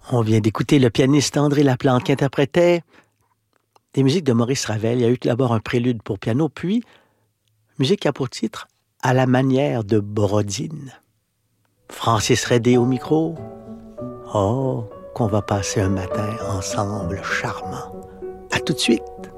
On vient d'écouter le pianiste André Laplanque qui interprétait des musiques de Maurice Ravel. Il y a eu d'abord un prélude pour piano, puis musique qui a pour titre « À la manière de Borodine ». Francis Redé au micro. Oh, qu'on va passer un matin ensemble charmant. À tout de suite.